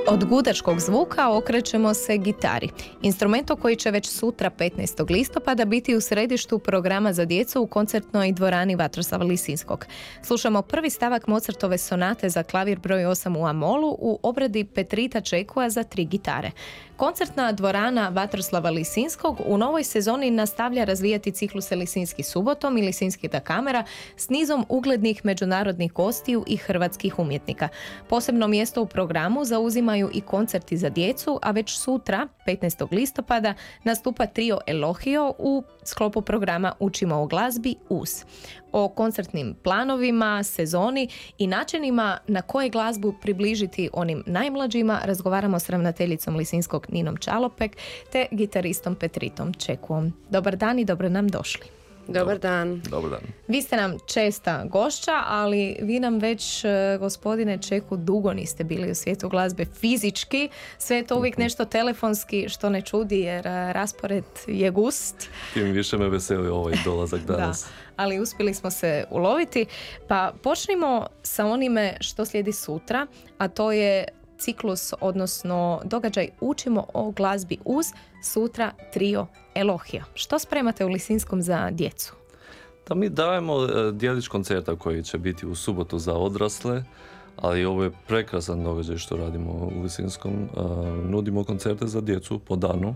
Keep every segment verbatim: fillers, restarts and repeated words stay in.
Od gudačkog zvuka okrećemo se gitari. Instrumentu koji će već sutra petnaestog listopada biti u središtu programa za djecu u koncertnoj dvorani Vatroslava Lisinskog. Slušamo prvi stavak Mozartove sonate za klavir broj osam u A-molu u obradi Petrita Čekua za tri gitare. Koncertna dvorana Vatroslava Lisinskog u novoj sezoni nastavlja razvijati cikluse Lisinski subotom i Lisinski da kamera s nizom uglednih međunarodnih gostiju i hrvatskih umjetnika. Posebno mjesto u programu zauzimaju i koncerti za djecu, a već sutra, petnaestog listopada, nastupa trio Elohio u sklopu programa Učimo o glazbi U S. O koncertnim planovima, sezoni i načinima na koje glazbu približiti onim najmlađima razgovaramo s ravnateljicom Lisinskog Ninom Čalopek te gitaristom Petritom Čekuom. Dobar dan i dobro nam došli. Dobar dan. Dobar dan. Vi ste nam česta gošća, ali vi nam već, gospodine Čeku, dugo niste bili u svijetu glazbe fizički. Sve je to uvijek nešto telefonski, što ne čudi jer raspored je gust. Tim više me veseli ovaj dolazak danas. Da, ali uspjeli smo se uloviti. Pa počnimo sa onime što slijedi sutra, a to je ciklus, odnosno događaj Učimo o glazbi uz sutra trio Elohio. Što spremate u Lisinskom za djecu? Da, mi dajemo djelić koncerta koji će biti u subotu za odrasle, ali ovo je prekrasan događaj što radimo u Lisinskom. Nudimo koncerte za djecu po danu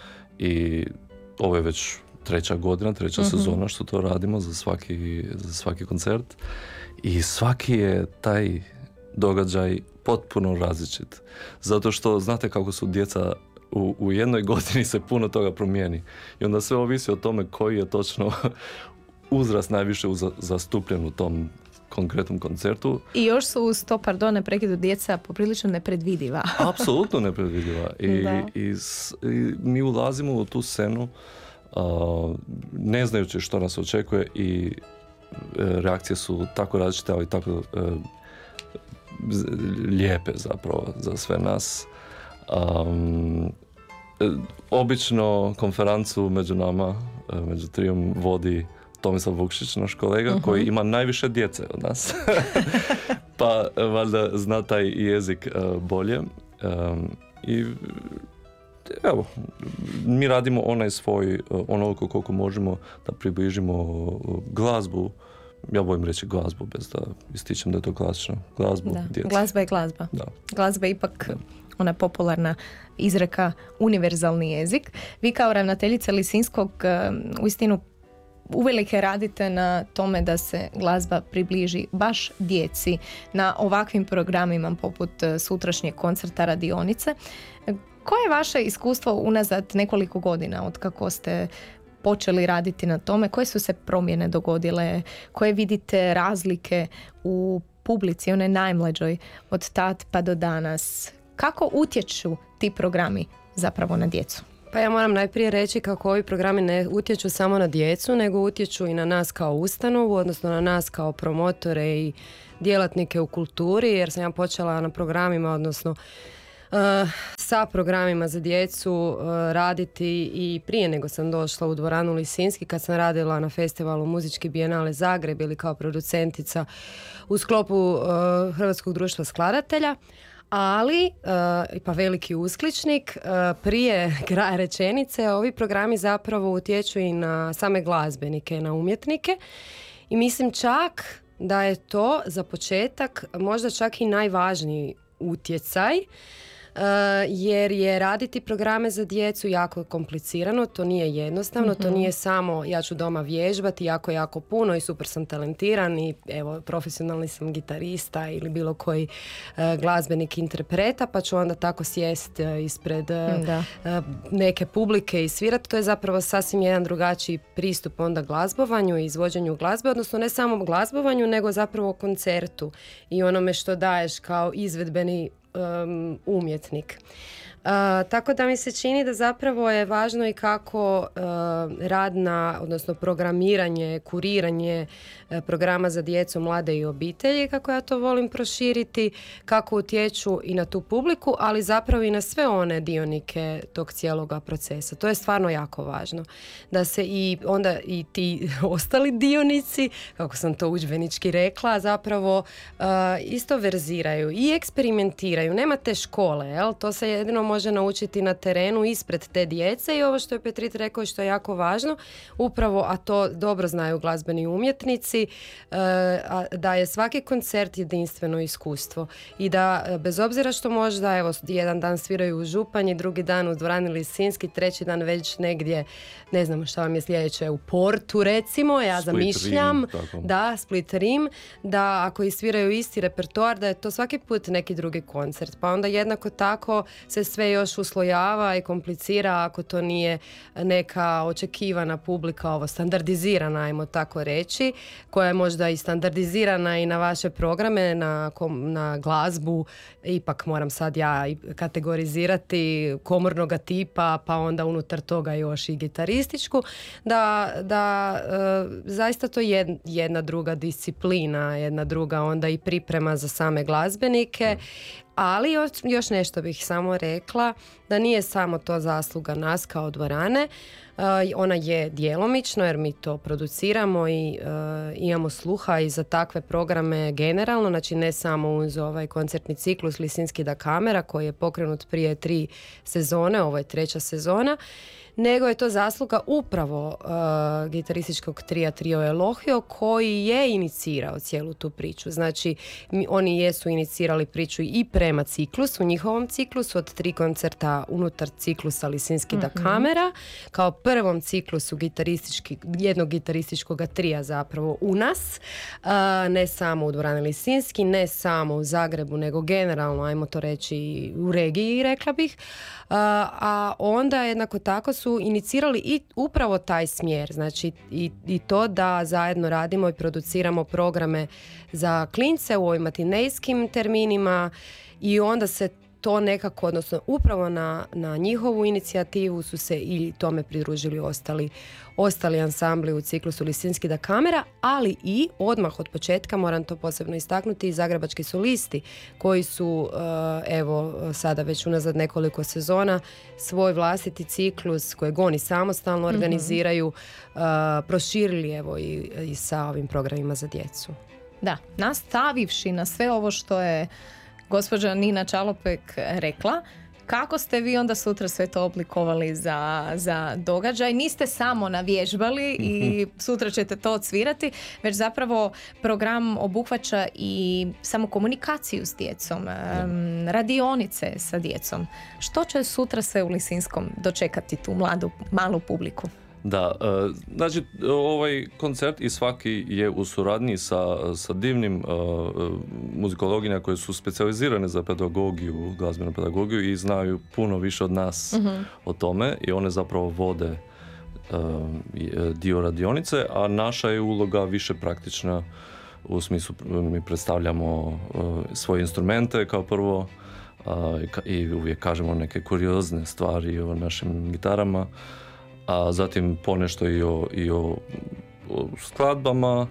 i ovo je već treća godina, treća uh-huh. sezona što to radimo za svaki, za svaki koncert i svaki je taj događaj potpuno različit. Zato što znate kako su djeca u, u jednoj godini se puno toga promijeni. I onda sve ovisi o tome koji je točno uzrast najviše zastupljen u tom konkretnom koncertu. I još su uz to, pardon, prekidu djeca poprilično nepredvidiva. Apsolutno nepredvidiva. I, i, i mi ulazimo u tu scenu uh, ne znajući što nas očekuje i uh, reakcije su tako različite, ali tako uh, lijepe zapravo za sve nas. Um, obično konferencu među nama, među trijom vodi Tomislav Vukšić, naš kolega, uh-huh. koji ima najviše djece od nas. Pa valjda zna taj jezik uh, bolje. Um, I evo, mi radimo onaj svoj, onoliko koliko možemo da približimo glazbu. Ja volim reći glazbu bez da ističem da je to klasično. Glazbu da. djece. Glazba je glazba. Da. Glazba je ipak da. ona popularna izreka, univerzalni jezik. Vi kao ravnateljica Lisinskog uistinu uvelike radite na tome da se glazba približi baš djeci na ovakvim programima poput sutrašnjeg koncerta radionice. Koje je vaše iskustvo unazad nekoliko godina od kako ste počeli raditi na tome? Koje su se promjene dogodile? Koje vidite razlike u publici, one najmlađoj, od tad pa do danas? Kako utječu ti programi zapravo na djecu? Pa ja moram najprije reći kako ovi programi ne utječu samo na djecu, nego utječu i na nas kao ustanovu, odnosno na nas kao promotore i djelatnike u kulturi, jer sam ja počela na programima, odnosno Uh, sa programima za djecu uh, raditi i prije nego sam došla u dvoranu Lisinski, kad sam radila na festivalu Muzički bijenale Zagreb ili kao producentica u sklopu uh, Hrvatskog društva skladatelja. Ali, uh, pa veliki uskličnik, uh, prije kraja rečenice, ovi programi zapravo utječu i na same glazbenike, na umjetnike i mislim čak da je to za početak možda čak i najvažniji utjecaj. Uh, jer je raditi programe za djecu jako komplicirano, to nije jednostavno, mm-hmm. to nije samo ja ću doma vježbati jako, jako puno i super sam talentiran i evo profesionalni sam gitarista ili bilo koji uh, glazbenik interpreta pa ću onda tako sjest uh, ispred uh, uh, neke publike i svirati. To je zapravo sasvim jedan drugačiji pristup onda glazbovanju i izvođenju glazbe, odnosno ne samo glazbovanju nego zapravo koncertu i onome što daješ kao izvedbeni Um, umjetnik. tako da mi se čini da zapravo je važno i kako uh, rad na, odnosno programiranje, kuriranje uh, programa za djecu, mlade i obitelji, kako ja to volim proširiti, kako utječu i na tu publiku, ali zapravo i na sve one dionike tog cijeloga procesa. To je stvarno jako važno. Da se i onda i ti ostali dionici, kako sam to udžbenički rekla, zapravo uh, isto verziraju i eksperimentiraju. Nema te škole, jel? To se jedino može naučiti na terenu ispred te djece i ovo što je Petrit rekao i što je jako važno, upravo, a to dobro znaju glazbeni umjetnici, uh, a, da je svaki koncert jedinstveno iskustvo i da bez obzira što možda evo, jedan dan sviraju u Županji, drugi dan u dvorani Lisinski, treći dan već negdje, ne znam šta vam je sljedeće, u Portu recimo, ja Split, zamišljam, Rim, da, Split, Rim, da ako i sviraju isti repertoar, da je to svaki put neki drugi koncert, pa onda jednako tako se sve još uslojava i komplicira ako to nije neka očekivana publika, ovo standardizirana, ajmo tako reći, koja je možda i standardizirana i na vaše programe, na, na glazbu, ipak moram sad ja kategorizirati komornoga tipa, pa onda unutar toga još i gitarističku, da, da e, zaista to je jedna druga disciplina, jedna druga onda i priprema za same glazbenike. Ali još, još nešto bih samo rekla, da nije samo to zasluga nas kao dvorane, uh, ona je djelomično jer mi to produciramo i uh, imamo sluha i za takve programe generalno, znači ne samo uz ovaj koncertni ciklus Lisinski da kamera koji je pokrenut prije tri sezone, ovo je treća sezona, nego je to zasluga upravo uh, gitarističkog trija Trio Elohio koji je inicirao cijelu tu priču. Znači, mi, oni jesu inicirali priču i prema ciklusu, u njihovom ciklusu od tri koncerta unutar ciklusa Lisinski da kamera, kao prvom ciklusu gitaristički, jednog gitarističkog trija zapravo u nas, uh, ne samo u dvorani Lisinski, ne samo u Zagrebu, nego generalno, ajmo to reći, u regiji, rekla bih. Uh, a onda jednako tako su inicirali i upravo taj smjer, znači i, i to da zajedno radimo i produciramo programe za klince u ovim matinejskim terminima i onda se to nekako, odnosno upravo na, na njihovu inicijativu su se i tome pridružili ostali, ostali ansambli u ciklusu Lisinski da kamera, ali i odmah od početka, moram to posebno istaknuti, i zagrebački solisti koji su evo sada već unazad nekoliko sezona svoj vlastiti ciklus kojeg oni samostalno organiziraju mm-hmm. proširili evo i, i sa ovim programima za djecu. Da, nastavivši na sve ovo što je gospođa Nina Čalopek rekla, kako ste vi onda sutra sve to oblikovali za, za događaj? Niste samo navježbali i sutra ćete to odsvirati, već zapravo program obuhvaća i samo komunikaciju s djecom, um, radionice sa djecom. Što će sutra sve u Lisinskom dočekati tu mladu, malu publiku? Da, znači ovaj koncert i svaki je u suradnji sa, sa divnim uh, muzikologinja koje su specijalizirane za pedagogiju, glazbenu pedagogiju i znaju puno više od nas uh-huh. o tome i one zapravo vode uh, dio radionice, a naša je uloga više praktična u smislu mi predstavljamo uh, svoje instrumente kao prvo uh, i uvijek kažemo neke kuriozne stvari o našim gitarama, a zatim ponešto i o, i o, o skladbama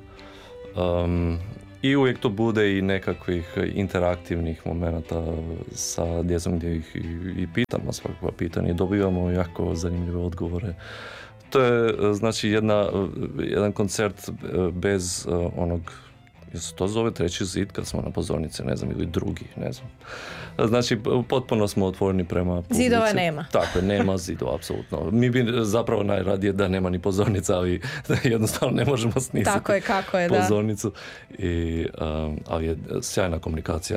um, i uvijek to bude i nekakvih interaktivnih momenata sa djecom gdje ih i, i pitamo svakakva pitanja i dobivamo jako zanimljive odgovore. To je znači jedna, jedan koncert bez uh, onog, jel se to zove treći zid kad smo na pozornici, ne znam, ili drugi, ne znam. Znači, potpuno smo otvoreni prema publici. Zidova nema. Tako je, nema zidova, apsolutno. Mi bi zapravo najradije da nema ni pozornica, ali jednostavno ne možemo snisati tako je, kako je, pozornicu. Da. I, um, ali je sjajna komunikacija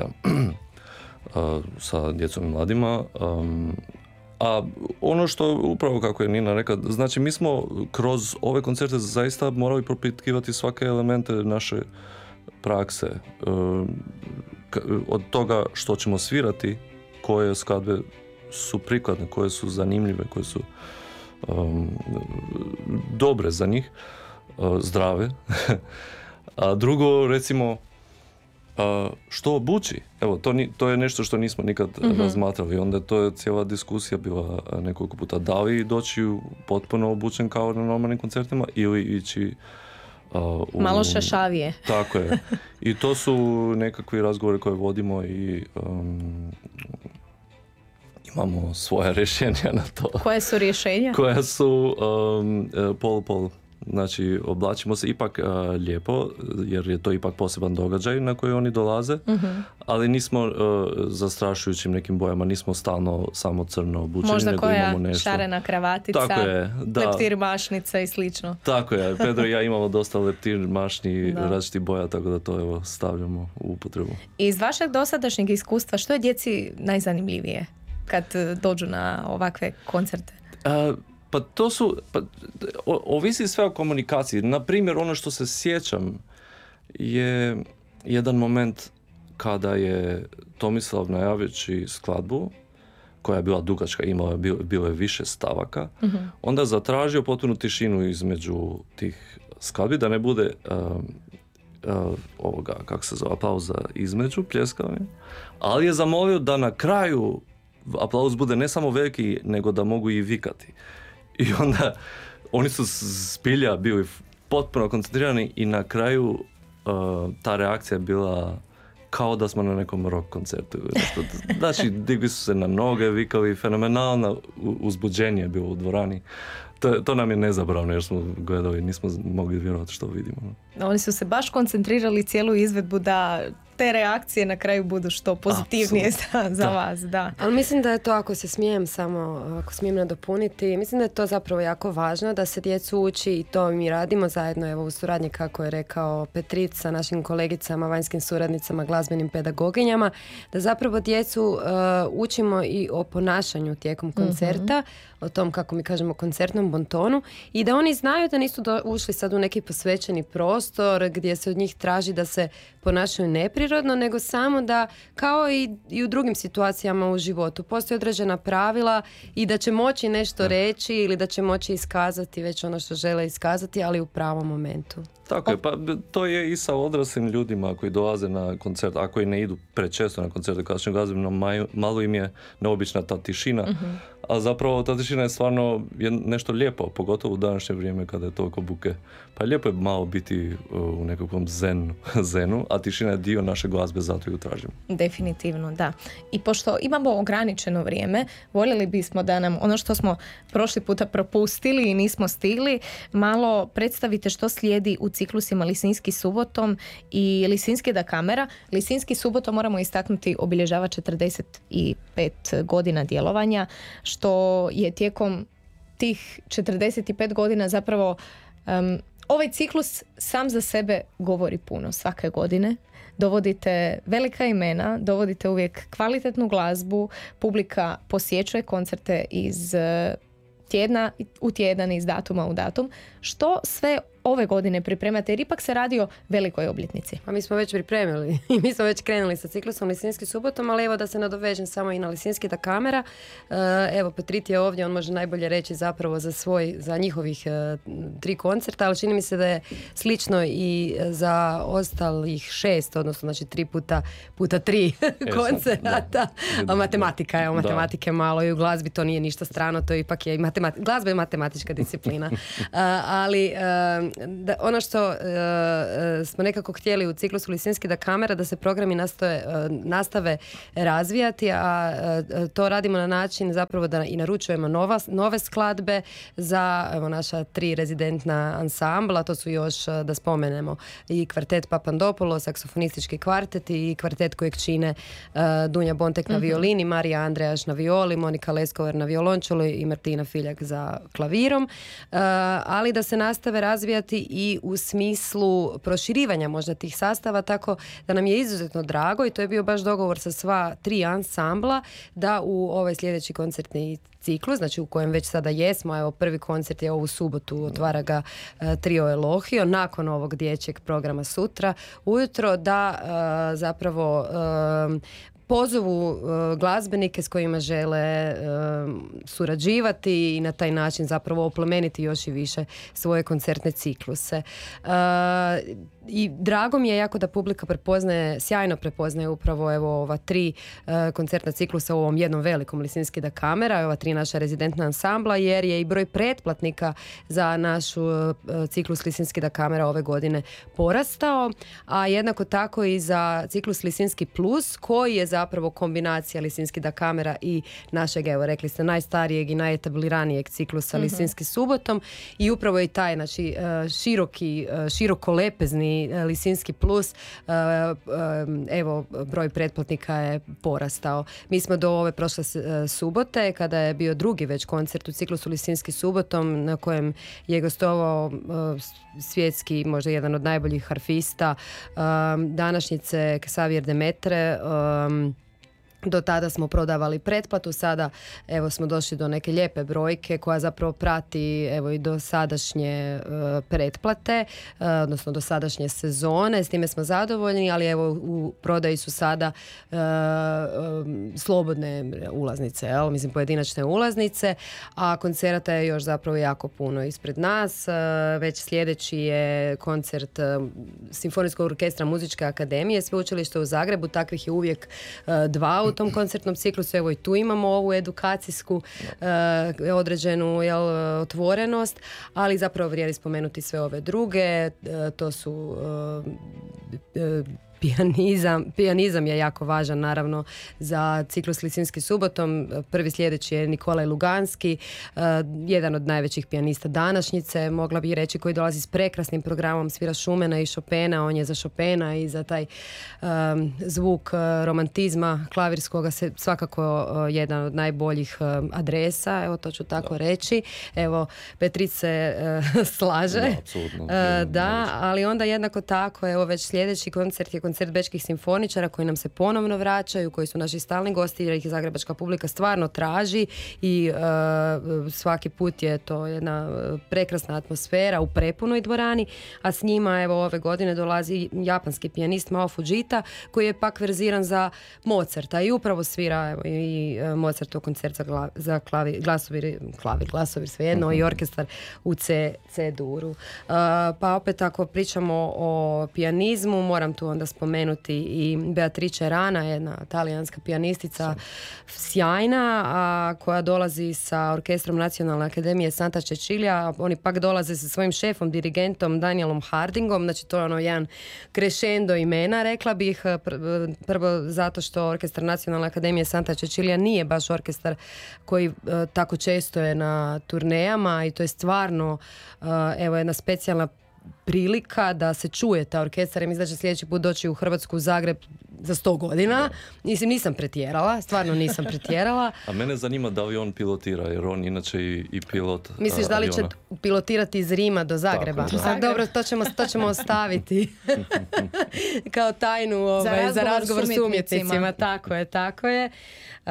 uh, sa djecom i mladima. Um, A ono što upravo kako je Nina rekla, znači mi smo kroz ove koncerte zaista morali propitkivati svake elemente naše prakse, od toga što ćemo svirati, koje skladbe su prikladne, koje su zanimljive, koje su um, dobre za njih, uh, zdrave. A drugo, recimo, Uh, što obući? Evo, to, ni, to je nešto što nismo nikad mm-hmm. razmatrali. Onda to je cijela diskusija bila nekoliko puta. Da li doći potpuno obučen kao na normalnim koncertima ili ići uh, u... malo šašavije. Tako je. I to su nekakvi razgovori koje vodimo i um, imamo svoje rješenja na to. Koje su rješenja? Koja su um, pol pol. Znači, oblačimo se ipak uh, lijepo, jer je to ipak poseban događaj na koji oni dolaze, uh-huh. ali nismo uh, zastrašujućim nekim bojama, nismo stalno samo crno obučeni, možda nego koja imamo nešto. šarena kravatica, tako je, da. leptir mašnica i slično. Tako je, Pedro i ja imamo dosta leptir mašni različitih boja, tako da to evo stavljamo u upotrebu. Iz vašeg dosadašnjeg iskustva, što je djeci najzanimljivije kad dođu na ovakve koncerte? Uh, Pa to su, pa, o, ovisi sve o komunikaciji. Na primjer, ono što se sjećam je jedan moment kada je Tomislav najavivši skladbu, koja je bila dugačka, imala je, bilo je više stavaka, mm-hmm. onda je zatražio potpunu tišinu između tih skladbi, da ne bude uh, uh, ovoga, kako se zove, aplauza između, pljeskavanja, ali je zamolio da na kraju aplauz bude ne samo veliki, nego da mogu i vikati. I onda oni su zbilja bili potpuno koncentrirani i na kraju uh, ta reakcija je bila kao da smo na nekom rock koncertu. Znači, digli su se na noge, vikali, fenomenalno uzbuđenje je bilo u dvorani. To, to nam je nezabravno jer smo gledali, nismo mogli vjerovati što vidimo. Oni su se baš koncentrirali cijelu izvedbu da te reakcije na kraju budu što pozitivnije za, za da. vas. Da. Ali mislim da je to, ako se smijem samo, ako smijem nadopuniti, mislim da je to zapravo jako važno da se djecu uči i to mi radimo zajedno evo u suradnji, kako je rekao Petrit, sa našim kolegicama, vanjskim suradnicama, glazbenim pedagoginjama, da zapravo djecu uh, učimo i o ponašanju tijekom koncerta, mm-hmm. o tom, kako mi kažemo, koncertnom bontonu i da oni znaju da nisu do, ušli sad u neki posvećeni prostor gdje se od njih traži da se ponašaju neprirodno, nego samo da, kao i, i u drugim situacijama u životu, postoje određena pravila i da će moći nešto reći ili da će moći iskazati već ono što žele iskazati, ali u pravom momentu. Tako je, pa to je i sa odraslim ljudima koji dolaze na koncert, a koji ne idu prečesto na koncerte klasičnog glazbe, malo im je neobična ta tišina, uh-huh. a zapravo ta tišina je stvarno je nešto lijepo, pogotovo u današnje vrijeme kada je toliko buke. Pa lijepo je malo biti u nekakvom zenu, zenu, a tišina je dio naše glazbe, zato ju tražimo. Definitivno, da. I pošto imamo ograničeno vrijeme, voljeli bismo da nam ono što smo prošli puta propustili i nismo stigli, malo predstavite što slijedi u ciklusima Lisinski subotom i Lisinski da kamera. Lisinski subotom, moramo istaknuti, obilježava četrdeset pet godina djelovanja, što je tijekom tih četrdeset pet godina zapravo um, ovaj ciklus sam za sebe govori puno svake godine. Dovodite velika imena, dovodite uvijek kvalitetnu glazbu, publika posjećuje koncerte iz tjedna u tjedan, iz datuma u datum. Što sve ove godine pripremate, jer ipak se radi o velikoj obljetnici? Pa mi smo već pripremili i mi smo već krenuli sa ciklusom Lisinski subotom, ali evo da se nadovežem samo i na Lisinski da kamera. Evo, Petrit je ovdje, on može najbolje reći zapravo za svoj, za njihovih tri koncerta, ali čini mi se da je slično i za ostalih šest, odnosno znači tri puta, puta tri koncerata. A matematika je, o matematike malo i u glazbi to nije ništa strano, to ipak je i matematika, glazba je matematička disciplina. Ali da, ono što uh, smo nekako htjeli u ciklusu Lisinski da kamera, da se programi nastoje, uh, nastave razvijati, a uh, to radimo na način zapravo da i naručujemo nova, nove skladbe za evo, naša tri rezidentna ansambla, to su još uh, da spomenemo i kvartet Papandopoulos, saksofonistički kvartet i kvartet kojeg čine uh, Dunja Bontek na violini, Marija Andrejaš na violi, Monika Leskovar na violončelu i Martina Filjak za klavirom, uh, ali da se nastave razvijati i u smislu proširivanja možda tih sastava, tako da nam je izuzetno drago i to je bio baš dogovor sa sva tri ansambla da u ovaj sljedeći koncertni ciklus, znači u kojem već sada jesmo, evo prvi koncert je ovu subotu, otvara ga uh, trio Elohio, nakon ovog dječjeg programa sutra ujutro, da uh, zapravo uh, pozovu uh, glazbenike s kojima žele uh, surađivati i na taj način zapravo oplemeniti još i više svoje koncertne cikluse. Uh, I drago mi je jako da publika prepoznaje, sjajno prepoznaje upravo evo ova tri uh, koncertna ciklusa u ovom jednom velikom Lisinski da Kamera, ova tri naša rezidentna ansambla, jer je i broj pretplatnika za našu uh, ciklus Lisinski da Kamera ove godine porastao, a jednako tako i za ciklus Lisinski Plus, koji je zapravo kombinacija Lisinski da Kamera i našeg, evo rekli ste, najstarijeg i najetabliranijeg ciklusa mm-hmm. Lisinski subotom, i upravo i taj, znači, uh, široki, uh, široko lepezni Lisinski Plus, evo, broj pretplatnika je porastao. Mi smo do ove prošle subote, kada je bio drugi već koncert u ciklusu Lisinski subotom, na kojem je gostovao svjetski, možda jedan od najboljih harfista današnjice, Xavier Demetre. Do tada smo prodavali pretplatu, sada evo smo došli do neke lijepe brojke koja zapravo prati evo i do sadašnje uh, pretplate, uh, odnosno do sadašnje sezone. S time smo zadovoljni, ali evo u prodaji su sada uh, um, slobodne ulaznice, jel? Mislim pojedinačne ulaznice, a koncerata je još zapravo jako puno ispred nas. Uh, već sljedeći je koncert uh, Simfonijskog orkestra Muzičke akademije Sveučilišta u Zagrebu, takvih je uvijek uh, dva u tom koncertnom ciklusu. Evo i tu imamo ovu edukacijsku uh, određenu jel, otvorenost, ali zapravo vrijedi spomenuti sve ove druge. Uh, to su uh, uh, Pijanizam, pijanizam je jako važan naravno za ciklus Lisinski subotom. Prvi sljedeći je Nikolaj Luganski, uh, jedan od najvećih pijanista današnjice, mogla bih reći, koji dolazi s prekrasnim programom, svira Šumena i Chopina. On je za Chopina i za taj um, zvuk uh, romantizma klavirskoga se svakako uh, jedan od najboljih uh, adresa, evo to ću tako da. reći. Evo, Petrice uh, slaže. Da, apsolutno. Uh, da, ali onda jednako tako, evo već sljedeći koncert je koncert bečkih simfoničara koji nam se ponovno vraćaju, koji su naši stalni gosti, jer ih zagrebačka publika stvarno traži i uh, svaki put je to jedna prekrasna atmosfera u prepunoj dvorani, a s njima evo ove godine dolazi japanski pijanist Mao Fujita, koji je pak verziran za Mozarta i upravo svira evo, i Mozartov koncert za, gla, za klavi, glasovir, klavir, glasovir svejedno i orkestar u C, C-duru. Uh, pa opet ako pričamo o pijanizmu, moram tu onda spomenuti i Beatrice Rana, jedna talijanska pijanistica sjajna, a koja dolazi sa orkestrom Nacionalne akademije Santa Cecilia. Oni pak dolaze sa svojim šefom, dirigentom Danielom Hardingom, znači to je ono jedan crescendo imena, rekla bih. Prvo zato što orkestar Nacionalne akademije Santa Cecilia nije baš orkestar koji uh, tako često je na turnejama i to je stvarno uh, evo jedna specijalna prilika da se čuje ta orkestar. Ja mislim da će sljedeći put doći u Hrvatsku, u Zagreb za sto godina. Mislim, nisam pretjerala, stvarno nisam pretjerala. A mene zanima da li on pilotira, jer on inače i, i pilot aviona. Misliš da li će pilotirati iz Rima do Zagreba? Tako, da. Dobro, to ćemo, to ćemo ostaviti kao tajnu ovaj, za razgovor, za razgovor s umjetnicima. Tako je, tako je. Uh,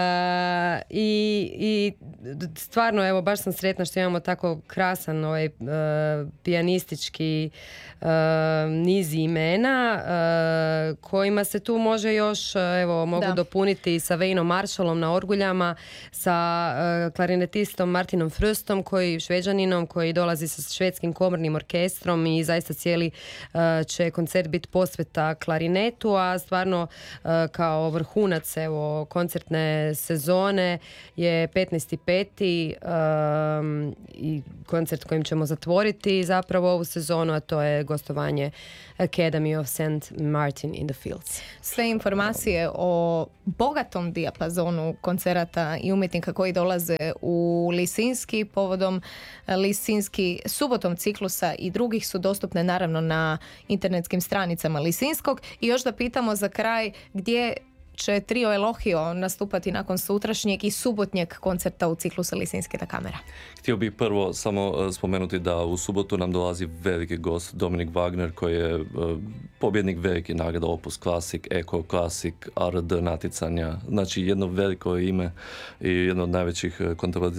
i, i stvarno, evo, baš sam sretna što imamo tako krasan ovaj, uh, pijanistički uh, niz imena uh, kojima se tu može još, evo, mogu da. dopuniti sa Veino Marshallom na orguljama, sa uh, klarinetistom Martinom Fröstom, koji šveđaninom, koji dolazi sa švedskim komornim orkestrom i zaista cijeli uh, će koncert biti posveta klarinetu, a stvarno uh, kao vrhunac, evo, koncertne sezone je petnaesti peti Um, i koncert kojim ćemo zatvoriti zapravo ovu sezonu, a to je gostovanje Academy of Saint Martin in the Fields. Sve informacije o bogatom dijapazonu koncerata i umjetnika koji dolaze u Lisinski povodom Lisinski subotom ciklusa i drugih su dostupne naravno na internetskim stranicama Lisinskog. I još da pitamo za kraj, gdje će trio Elohio nastupati nakon sutrašnjeg i subotnjeg koncerta u ciklusu Lisinski da Kamera? Htio bih prvo samo spomenuti da u subotu nam dolazi veliki gost Dominik Wagner, koji je pobjednik velike nagrada Opus Classic, Eko Classic, R D natjecanja. Znači jedno veliko ime i jedno od najvećih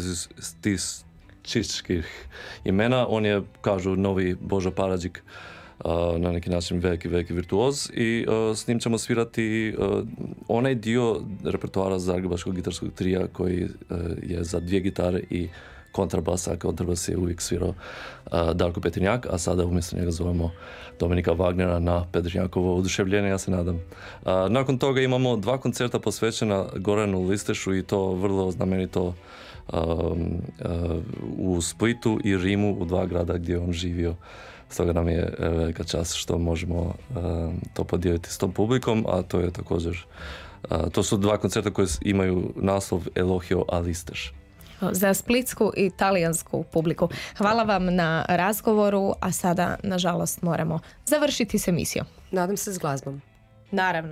kontrabassističkih imena. On je, kažu, novi Božo Paradžik na neki način veliki, veliki virtuoz i uh, s njim ćemo svirati uh, onaj dio repertoara Zagrebačkog gitarskog trija koji uh, je za dvije gitare i kontrabasa. Kontrabas je uvijek svirao uh, Darko Petrinjak, a sada umjesto njega zovemo Dominika Wagnera na Petrinjakovo oduševljenje, ja se nadam. Uh, nakon toga imamo dva koncerta posvećena Goranu Listešu i to vrlo znamenito um, uh, u Splitu i Rimu, u dva grada gdje on živio. Stoga nam je velika čast što možemo uh, to podijeliti s tom publikom, a to je također, uh, to su dva koncerta koji imaju naslov Elogio a Listeš. Za splitsku i talijansku publiku. Hvala vam na razgovoru, a sada, nažalost, moramo završiti s emisijom. Nadam se s glazbom. Naravno.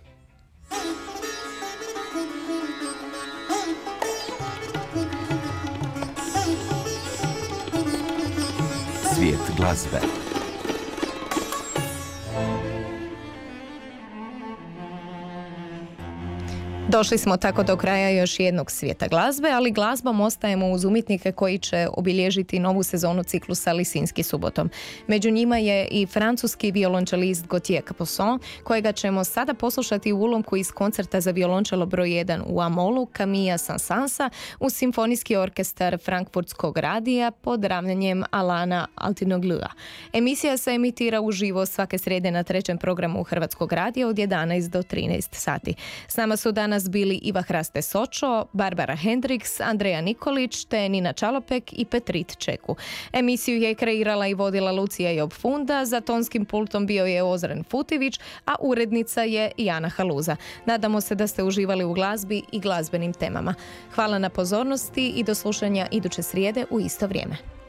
Svijet glazbe. Došli smo tako do kraja još jednog svijeta glazbe, ali glazbom ostajemo uz umjetnike koji će obilježiti novu sezonu ciklusa Lisinski subotom. Među njima je i francuski violončelist Gauthier Capuçon, kojega ćemo sada poslušati u ulomku iz koncerta za violončelo broj jedan u Amolu Camilla Saint-Sansa uz simfonijski orkestar Frankfurtskog radija pod ravnanjem Alana Altinoglua. Emisija se emitira uživo svake srijede na trećem programu Hrvatskog radija od jedanaest do trinaest sati. S nama su danas bili Iva Hraste Sočo, Barbara Hendriks, Andreja Nikolić te Nina Čalopek i Petrit Čeku. Emisiju je kreirala i vodila Lucija Job Funda, za tonskim pultom bio je Ozren Futivić, a urednica je Jana Haluza. Nadamo se da ste uživali u glazbi i glazbenim temama. Hvala na pozornosti i do slušanja iduće srijede u isto vrijeme.